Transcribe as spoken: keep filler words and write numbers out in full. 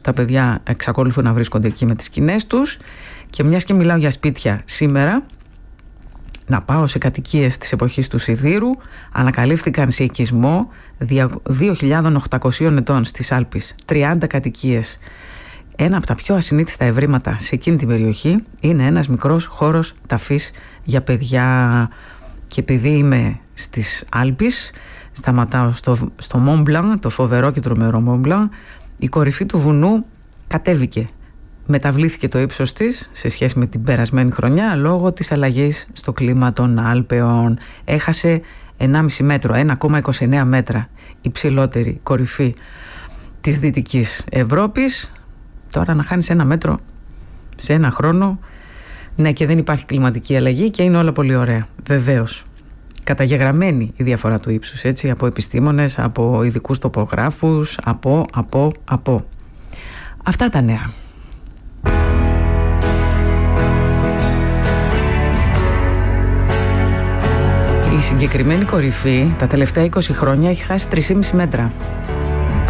τα παιδιά εξακολουθούν να βρίσκονται εκεί με τις σκηνές τους. Και μιας και μιλάω για σπίτια σήμερα, να πάω σε κατοικίες της εποχής του Σιδήρου. Ανακαλύφθηκαν σε οικισμό δύο χιλιάδες οκτακόσιων ετών στις Άλπεις, τριάντα κατοικίες. Ένα από τα πιο ασυνήθιστα ευρήματα σε εκείνη την περιοχή είναι ένας μικρός χώρος ταφής για παιδιά. Και επειδή είμαι στις Άλπεις, σταματάω στο, στο Mont Blanc, το φοβερό και τρομερό Mont Blanc. Η κορυφή του βουνού κατέβηκε. Μεταβλήθηκε το ύψος της σε σχέση με την περασμένη χρονιά λόγω της αλλαγής στο κλίμα των Άλπαιων. Έχασε ενάμιση μέτρο, ένα κόμμα είκοσι εννέα μέτρα, υψηλότερη κορυφή της Δυτικής Ευρώπης. Τώρα να χάνεις ένα μέτρο σε ένα χρόνο, ναι, και δεν υπάρχει κλιματική αλλαγή και είναι όλα πολύ ωραία. Βεβαίως, καταγεγραμμένη η διαφορά του ύψους, έτσι, από επιστήμονες, από ειδικούς τοπογράφους, από, από, από. Αυτά τα νέα. Η συγκεκριμένη κορυφή τα τελευταία είκοσι χρόνια έχει χάσει τρία κόμμα πέντε μέτρα.